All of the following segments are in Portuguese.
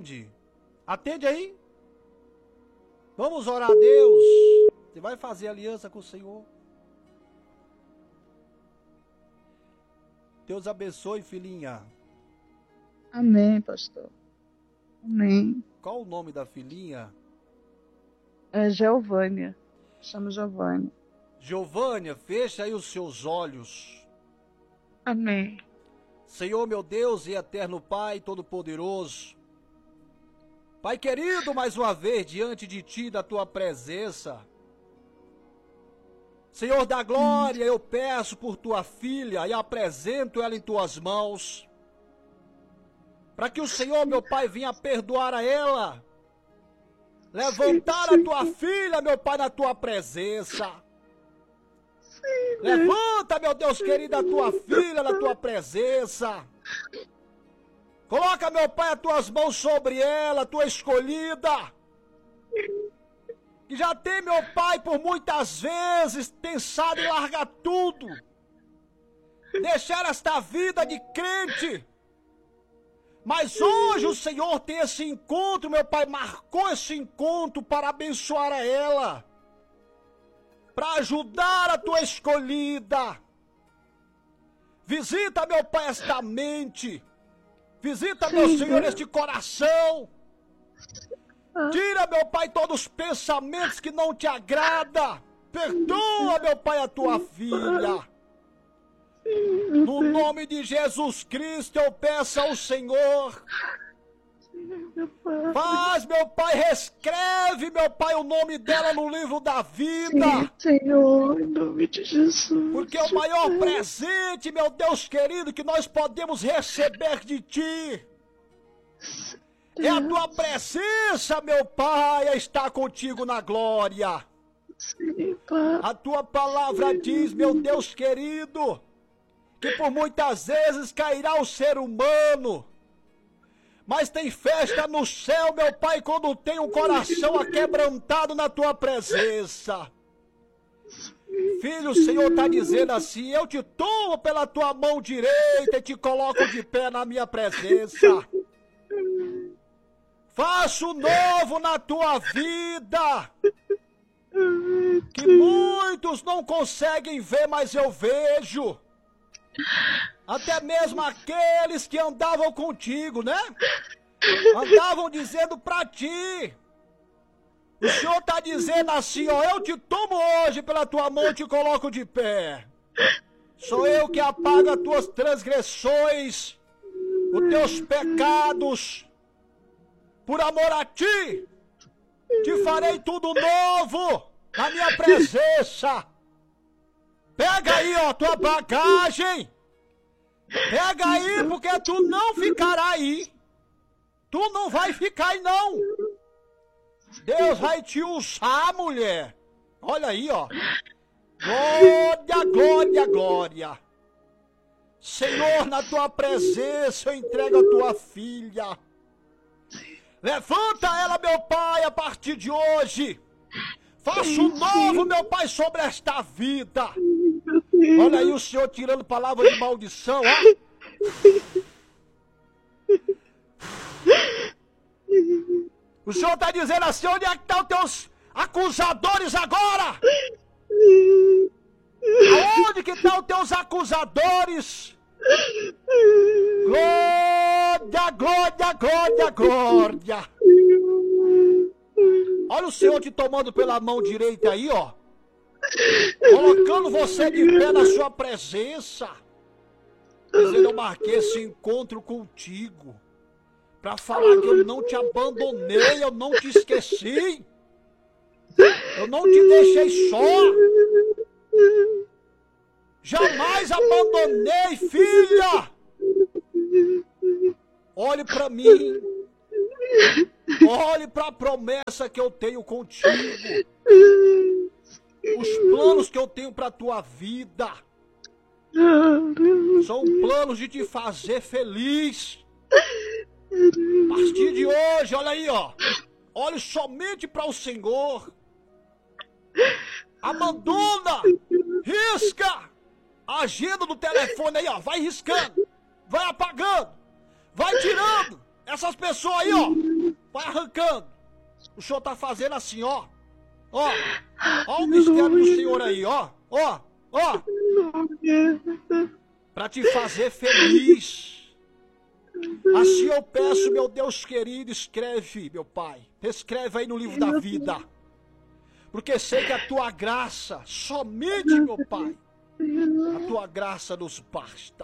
atende. Atende aí. Vamos orar a Deus. Você vai fazer aliança com o Senhor. Deus abençoe, filhinha. Amém, pastor. Amém. Qual o nome da filhinha? É Geovânia. Chama Giovânia. Giovânia, fecha aí os seus olhos. Amém. Senhor, meu Deus e eterno Pai Todo-Poderoso. Pai querido, mais uma vez diante de Ti, da Tua presença. Senhor da glória, eu peço por Tua filha e apresento ela em Tuas mãos. Para que o Senhor, meu Pai, venha perdoar a ela. Levantar a Tua filha, meu Pai, na Tua presença. Levanta, meu Deus querido, a Tua filha na Tua presença. Coloca, meu Pai, as Tuas mãos sobre ela, Tua escolhida. Que já tem, meu Pai, por muitas vezes pensado em largar tudo. Deixar esta vida de crente. Mas hoje o Senhor tem esse encontro, meu Pai, marcou esse encontro para abençoar a ela. Para ajudar a Tua escolhida. Visita, meu Pai, esta mente. Visita, meu Senhor, este coração. Tira, meu Pai, todos os pensamentos que não te agradam. Perdoa, meu Pai, a Tua filha. No nome de Jesus Cristo eu peço ao Senhor. Faz, meu Pai, reescreve, meu Pai, o nome dela no livro da vida. Sim, Senhor, em nome de Jesus. Porque o maior presente, meu Deus querido, que nós podemos receber de Ti é a Tua presença, meu Pai, está contigo na glória. Sim, Pai. A Tua palavra diz, meu Deus querido, que por muitas vezes cairá o ser humano, mas tem festa no céu, meu Pai, quando tem um coração aquebrantado na Tua presença. Filho, o Senhor está dizendo assim, eu te tomo pela Tua mão direita e te coloco de pé na minha presença. Faço novo na tua vida, que muitos não conseguem ver, mas eu vejo. Até mesmo aqueles que andavam contigo, né? Andavam dizendo pra ti. O Senhor tá dizendo assim, ó, eu te tomo hoje pela tua mão e te coloco de pé. Sou eu que apago as tuas transgressões, os teus pecados. Por amor a ti, te farei tudo novo na minha presença. Pega aí, ó, tua bagagem. Pega aí, porque tu não ficará aí. Tu não vai ficar aí, não. Deus vai te usar, mulher. Olha aí, ó. Glória, glória, glória. Senhor, na tua presença eu entrego a tua filha. Levanta ela, meu Pai, a partir de hoje. Faça um novo, meu Pai, sobre esta vida. Olha aí o Senhor tirando palavra de maldição, ó. O Senhor está dizendo assim, onde é que estão os teus acusadores agora? Aonde que estão os teus acusadores? Glória, glória, glória, glória. Olha o Senhor te tomando pela mão direita aí, ó. Colocando você de pé na sua presença. Dizendo, eu marquei esse encontro contigo. Pra falar que eu não te abandonei, eu não te esqueci. Eu não te deixei só. Jamais abandonei, filha. Olhe para mim. Olhe para a promessa que eu tenho contigo. Os planos que eu tenho para a tua vida são planos de te fazer feliz. A partir de hoje, olha aí, ó. Olhe somente para o Senhor. Abandona. Risca a agenda do telefone aí, ó. Vai riscando. Vai apagando. Vai tirando Essas pessoas aí, ó, vai arrancando. O senhor tá fazendo assim, ó. Ó o mistério do Senhor aí, ó. Pra te fazer feliz. Assim eu peço, meu Deus querido, escreve, meu Pai. Escreve aí no livro da vida. Porque sei que a tua graça, somente, meu Pai, a tua graça nos basta.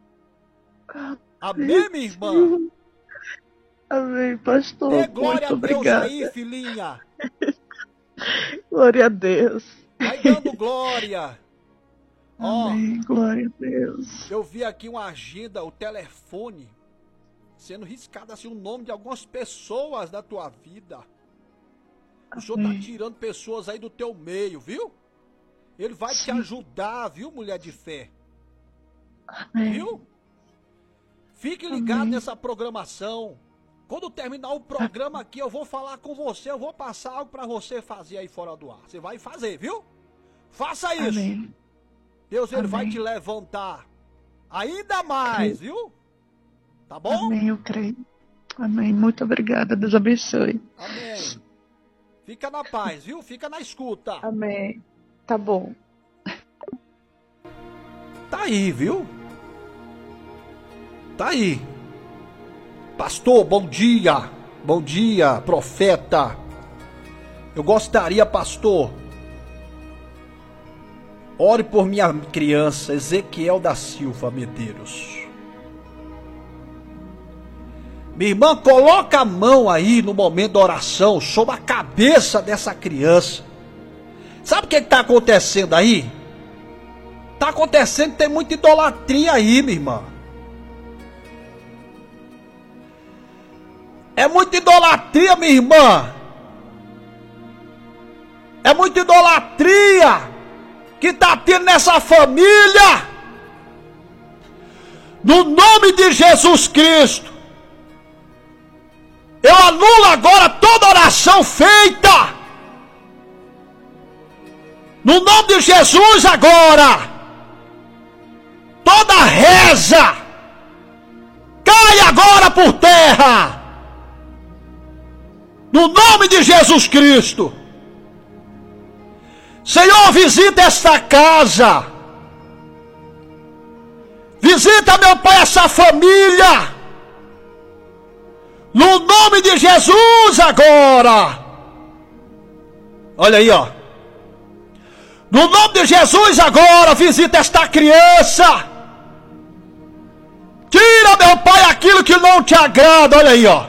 Amém, minha irmã? Amém, pastor. Dê glória muito a Deus obrigada. aí, filhinha. Glória a Deus. Vai dando glória. Ó, Amém, glória a Deus. eu vi aqui uma agenda, o telefone, sendo riscado assim o nome de algumas pessoas da tua vida. O Senhor tá tirando pessoas aí do teu meio, viu? Ele vai te ajudar, viu, mulher de fé? Amém. Viu? Fique ligado nessa programação. Quando terminar o programa aqui, eu vou falar com você, eu vou passar algo pra você fazer aí fora do ar. Você vai fazer, viu? Faça isso. Amém. Deus, ele Amém. vai te levantar ainda mais, viu? Tá bom? Amém, eu creio. Amém. Muito obrigada. Deus abençoe. Amém. Fica na paz, viu? Fica na escuta. Amém. Tá bom. Tá aí, viu? Tá aí. Pastor, bom dia. Bom dia, profeta. Eu gostaria, pastor, ore por minha criança, Ezequiel da Silva Medeiros. Minha irmã, coloca a mão aí no momento da oração sobre a cabeça dessa criança. Sabe o que está acontecendo aí? Está acontecendo que tem muita idolatria aí, minha irmã. É muita idolatria, minha irmã. É muita idolatria que está tendo nessa família. No nome de Jesus Cristo, eu anulo agora toda oração feita. No nome de Jesus agora, toda reza cai agora por terra. No nome de Jesus Cristo. Senhor, visita esta casa. Visita, meu Pai, essa família. No nome de Jesus agora. Olha aí, ó. No nome de Jesus agora, visita esta criança. Tira, meu Pai, aquilo que não te agrada. Olha aí, ó.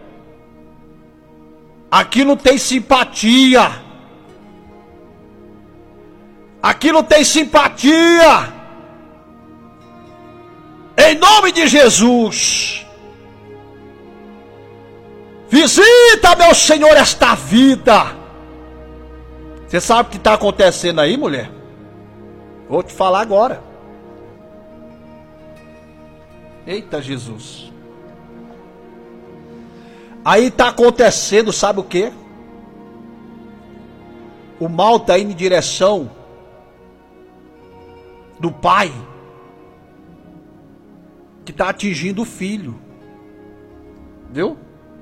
Aqui não tem simpatia. Aqui não tem simpatia. Em nome de Jesus. Visita, meu Senhor, esta vida. Você sabe o que está acontecendo aí, mulher? Vou te falar agora. Eita, Jesus. Aí está acontecendo, sabe o quê? O mal está indo em direção do pai, que está atingindo o filho. Viu?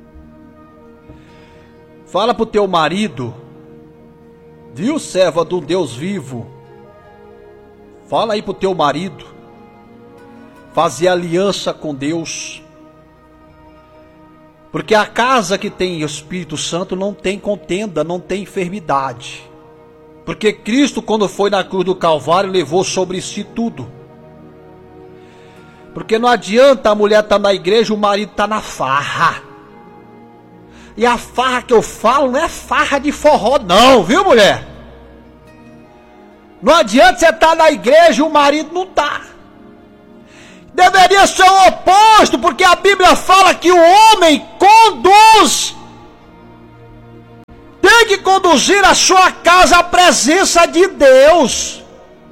Fala pro teu marido, viu, serva do Deus vivo? Fala aí pro teu marido fazer aliança com Deus. Porque a casa que tem Espírito Santo não tem contenda, não tem enfermidade. Porque Cristo, quando foi na cruz do Calvário, levou sobre si tudo. Porque não adianta a mulher estar na igreja e o marido estar na farra. E a farra que eu falo não é farra de forró não, viu, mulher? Não adianta você estar na igreja e o marido não está. Deveria ser o oposto, porque a Bíblia fala que o homem conduz. Tem que conduzir a sua casa à presença de Deus.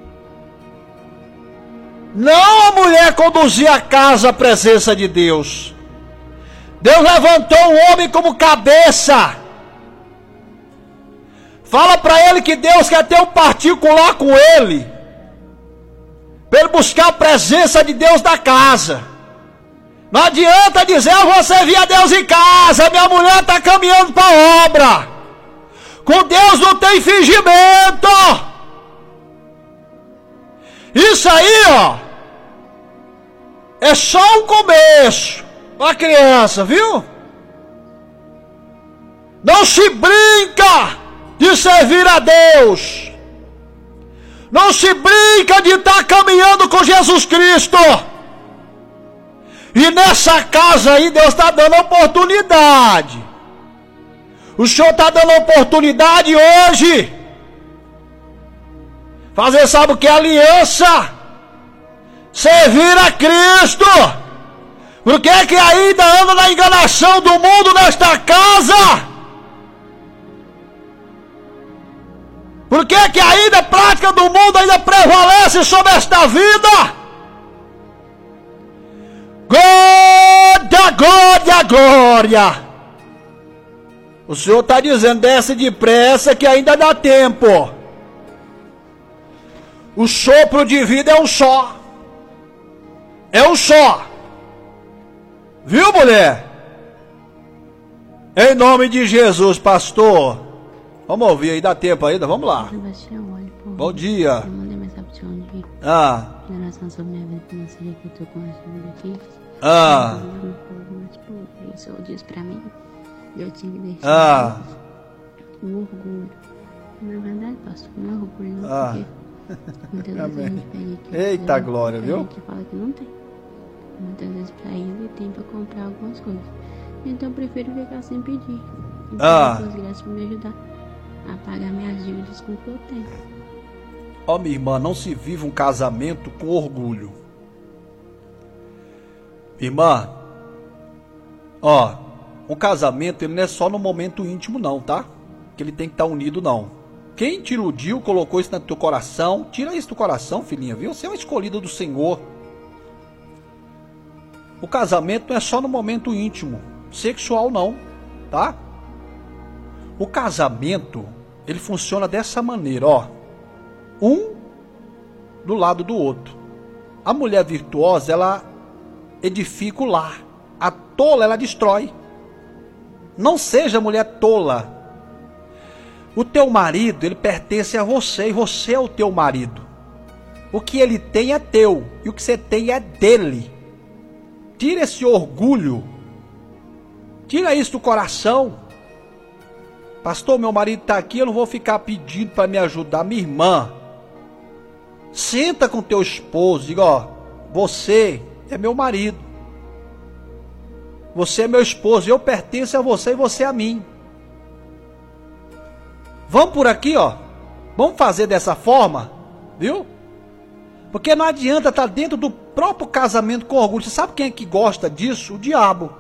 Não a mulher conduzir a casa à presença de Deus. Deus levantou o homem como cabeça. Fala para ele que Deus quer ter um particular com ele. Para ele buscar a presença de Deus na casa. Não adianta dizer, você via Deus em casa, minha mulher está caminhando para a obra. Com Deus não tem fingimento. Isso aí, ó, é só um começo para a criança, viu? Não se brinca de servir a Deus. Não se brinca de estar caminhando com Jesus Cristo. E nessa casa aí Deus está dando oportunidade. O Senhor está dando oportunidade hoje. Fazer, sabe o que é aliança? Servir a Cristo. Por que ainda anda na enganação do mundo nesta casa? Por que ainda a prática do mundo ainda prevalece sobre esta vida? Glória, glória, glória. O Senhor está dizendo, desce depressa que ainda dá tempo. O sopro de vida é um só. É um só. Viu, mulher? Em nome de Jesus, pastor. Vamos ouvir aí, dá tempo ainda, vamos lá. Bom dia. Eu mandei mensagem pro senhor ontem. Em relação sobre minha vida financeira, que eu tô com a dívida aqui. O senhor disse pra mim, eu tinha que deixar o orgulho. Na verdade, pastor, não é orgulho, não, porque muitas vezes a gente pede aqui. Eita glória, viu? A gente fala que não tem. Muitas vezes pra ele tem pra comprar algumas coisas. Então eu prefiro ficar sem pedir. Então Deus, graças por me ajudar a pagar minhas dívidas com o que eu tenho. Ó, minha irmã, não se vive um casamento com orgulho. Irmã, ó, um casamento ele não é só no momento íntimo não, tá? Que ele tem que estar unido não. Quem te iludiu, colocou isso no teu coração, tira isso do coração, filhinha, viu? Você é uma escolhida do Senhor. O casamento não é só no momento íntimo, sexual não, tá? O casamento, ele funciona dessa maneira, ó. Um do lado do outro. A mulher virtuosa, ela edifica o lar. A tola, ela destrói. Não seja mulher tola. O teu marido, ele pertence a você e você é o teu marido. O que ele tem é teu e o que você tem é dele. Tira esse orgulho. Tira isso do coração. Pastor, meu marido está aqui, eu não vou ficar pedindo para me ajudar. Minha irmã, senta com teu esposo, diga, ó, você é meu marido. Você é meu esposo, eu pertenço a você e você a mim. Vamos por aqui, ó. Vamos fazer dessa forma, viu? Porque não adianta estar dentro do próprio casamento com orgulho. Você sabe quem é que gosta disso? O diabo.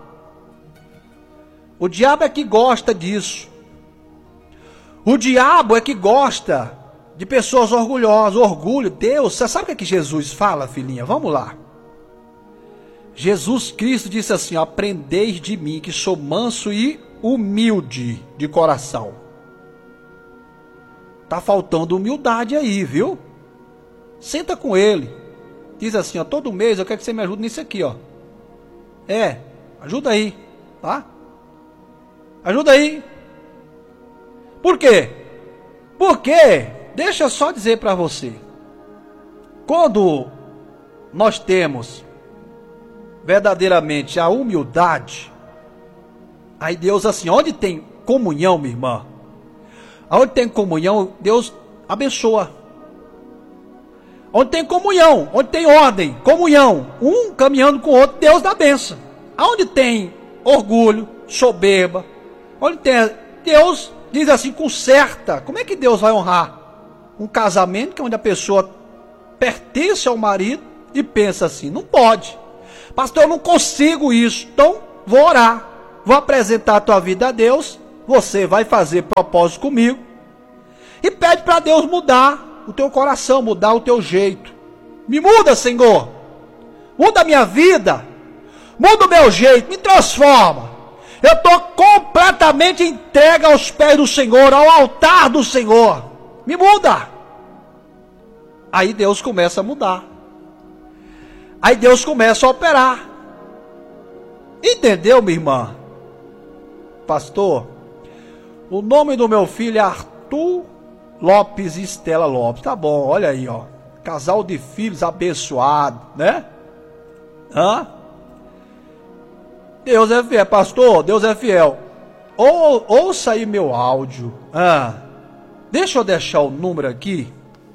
O diabo é que gosta disso. O diabo é que gosta de pessoas orgulhosas. Orgulho, Deus. Você sabe o que é que Jesus fala, filhinha? Vamos lá. Jesus Cristo disse assim, ó, aprendeis de mim que sou manso e humilde de coração. Tá faltando humildade aí, viu? Senta com ele. Diz assim, ó, todo mês eu quero que você me ajude nisso aqui, ó. Ajuda aí, tá? Ajuda aí. Por quê? Porque, deixa eu só dizer para você. Quando nós temos verdadeiramente a humildade, aí Deus assim, onde tem comunhão, minha irmã, onde tem comunhão, Deus abençoa. Onde tem comunhão, onde tem ordem, comunhão, um caminhando com o outro, Deus dá bênção. Aonde tem orgulho, soberba, onde tem, Deus diz assim, conserta. Como é que Deus vai honrar um casamento que é onde a pessoa pertence ao marido e pensa assim, não pode. Pastor, eu não consigo isso, então vou orar, vou apresentar a tua vida a Deus, você vai fazer propósito comigo e pede para Deus mudar o teu coração, mudar o teu jeito. Me muda, Senhor, muda a minha vida, muda o meu jeito, me transforma. Eu estou completamente entregue aos pés do Senhor, ao altar do Senhor, me muda. Aí Deus começa a mudar. Aí Deus começa a operar. Entendeu, minha irmã? Pastor, o nome do meu filho é Arthur Lopes e Estela Lopes. Tá bom, olha aí, ó. Casal de filhos abençoado, né? Deus é fiel, pastor, Deus é fiel. Ouça aí meu áudio. Deixa eu deixar o número aqui.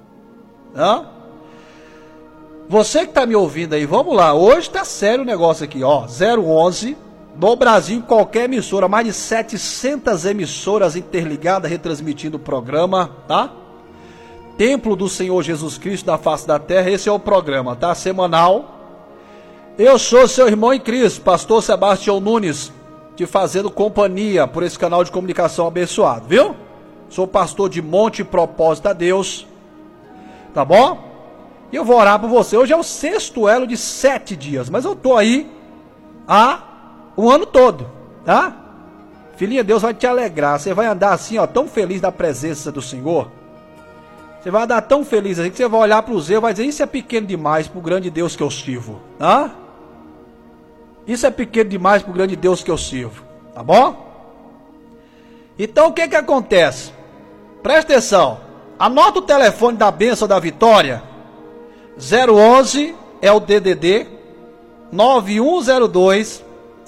Você que tá me ouvindo aí, vamos lá. Hoje tá sério o negócio aqui, ó. 011, no Brasil, qualquer emissora, mais de 700 emissoras interligadas retransmitindo o programa, tá? Templo do Senhor Jesus Cristo da face da terra, esse é o programa, tá? Semanal. Eu sou seu irmão em Cristo, pastor Sebastião Nunes, te fazendo companhia por esse canal de comunicação abençoado, viu? Sou pastor de Monte Propósito a Deus, tá bom? E eu vou orar por você. Hoje é o 6º elo de 7 dias, mas eu tô aí há o ano todo, tá? Filhinha, Deus vai te alegrar, você vai andar assim, ó, tão feliz na presença do Senhor. Você vai andar tão feliz assim que você vai olhar para os erros e vai dizer, isso é pequeno demais para o grande Deus que eu sirvo, tá? Isso é pequeno demais para o grande Deus que eu sirvo, tá bom? Então o que que acontece? Presta atenção, anota o telefone da bênção da vitória. 011 é o DDD 9102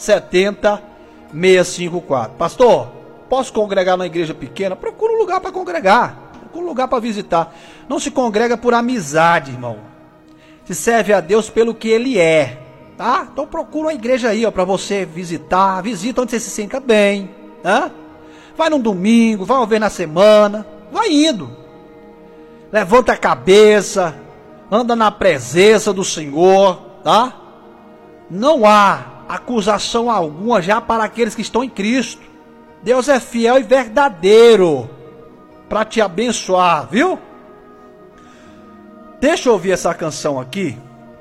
70654. Pastor, posso congregar na igreja pequena? Procura um lugar para congregar, procura um lugar para visitar. Não se congrega por amizade, irmão. Se serve a Deus pelo que Ele é, tá? Então procura uma igreja aí, ó, para você visitar. Visita onde você se sinta bem, tá? Vai num domingo, vai uma vez na semana, vai indo. Levanta a cabeça, anda na presença do Senhor, tá? Não há acusação alguma já para aqueles que estão em Cristo. Deus é fiel e verdadeiro para te abençoar, viu? Deixa eu ouvir essa canção aqui.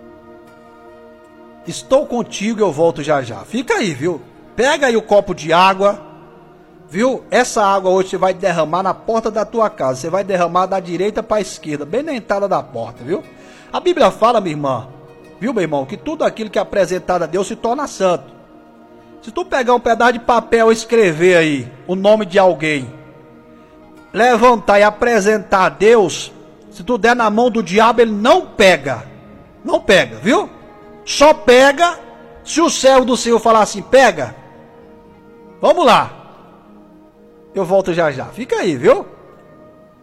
Estou contigo e eu volto já já. Fica aí, viu? Pega aí o copo de água, viu? Essa água hoje você vai derramar na porta da tua casa. Você vai derramar da direita para a esquerda, bem na entrada da porta, viu? A Bíblia fala, minha irmã, viu, meu irmão, que tudo aquilo que é apresentado a Deus se torna santo. Se tu pegar um pedaço de papel e escrever aí o nome de alguém, levantar e apresentar a Deus, se tu der na mão do diabo, ele não pega. Não pega, viu? Só pega se o servo do Senhor falar assim, pega. Vamos lá. Eu volto já já. Fica aí, viu?